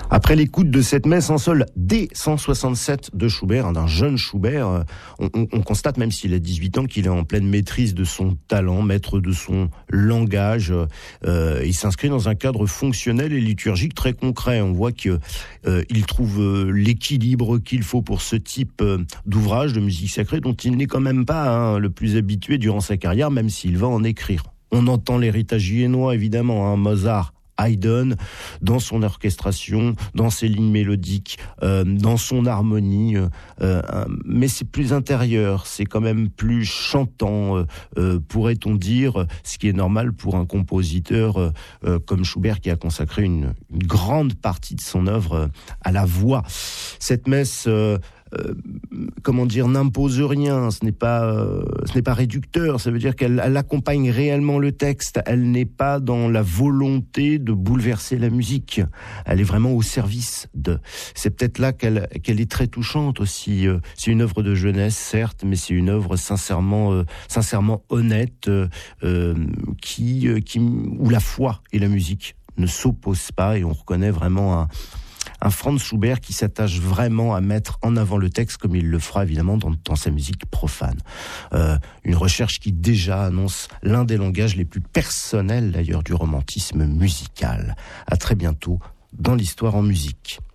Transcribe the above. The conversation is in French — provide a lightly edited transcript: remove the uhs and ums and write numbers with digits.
Après l'écoute de cette messe en sol D167 de Schubert, d'un jeune Schubert, on constate, même s'il a 18 ans, qu'il est en pleine maîtrise de son talent, maître de son langage. Il s'inscrit dans un cadre fonctionnel et liturgique très concret. On voit qu'il trouve l'équilibre qu'il faut pour ce type d'ouvrage de musique sacrée dont il n'est quand même pas le plus habitué durant sa carrière, même s'il va en écrire. On entend l'héritage viennois, évidemment, Mozart, Haydn, dans son orchestration, dans ses lignes mélodiques, dans son harmonie, mais c'est plus intérieur, c'est quand même plus chantant, pourrait-on dire, ce qui est normal pour un compositeur comme Schubert qui a consacré une grande partie de son œuvre à la voix. Cette messe n'impose rien, ce n'est pas réducteur, ça veut dire qu'elle accompagne réellement le texte, elle n'est pas dans la volonté de bouleverser la musique, elle est vraiment au service de. C'est peut-être là qu'elle est très touchante aussi, c'est une œuvre de jeunesse certes, mais c'est une œuvre sincèrement honnête, où la foi et la musique ne s'opposent pas, et on reconnaît vraiment un Franz Schubert qui s'attache vraiment à mettre en avant le texte, comme il le fera évidemment dans sa musique profane. Une recherche qui déjà annonce l'un des langages les plus personnels d'ailleurs du romantisme musical. À très bientôt dans l'Histoire en musique.